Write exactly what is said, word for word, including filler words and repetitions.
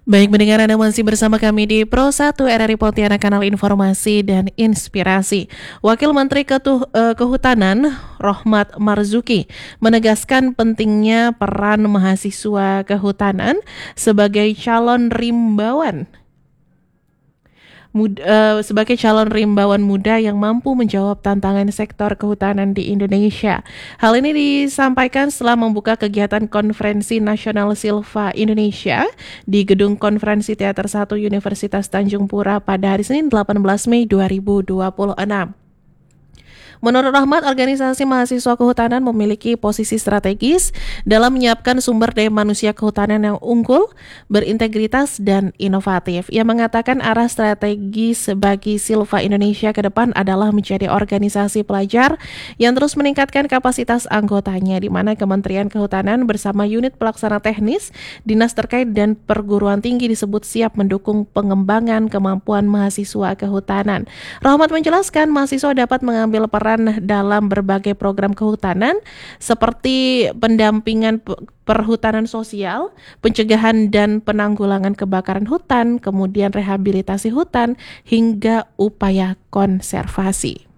Baik, mendengar Anda masih bersama kami di Pro satu R R I Pontianak, kanal informasi dan inspirasi. Wakil Menteri Ketu- eh, Kehutanan Rohmat Marzuki menegaskan pentingnya peran mahasiswa kehutanan sebagai calon rimbawan Mud- eh, sebagai calon rimbawan muda yang mampu menjawab tantangan sektor kehutanan di Indonesia. Hal ini disampaikan setelah membuka kegiatan Konferensi Nasional Silva Indonesia di Gedung Konferensi Teater satu Universitas Tanjung Pura pada hari Senin delapan belas Mei dua ribu dua puluh enam. Menurut Rahmat, organisasi mahasiswa kehutanan memiliki posisi strategis dalam menyiapkan sumber daya manusia kehutanan yang unggul, berintegritas, dan inovatif. Ia mengatakan arah strategis bagi Silva Indonesia ke depan adalah menjadi organisasi pelajar yang terus meningkatkan kapasitas anggotanya, di mana Kementerian Kehutanan bersama unit pelaksana teknis, dinas terkait, dan perguruan tinggi disebut siap mendukung pengembangan kemampuan mahasiswa kehutanan. Rahmat menjelaskan mahasiswa dapat mengambil peran dalam berbagai program kehutanan seperti pendampingan perhutanan sosial, pencegahan dan penanggulangan kebakaran hutan, kemudian rehabilitasi hutan, hingga upaya konservasi.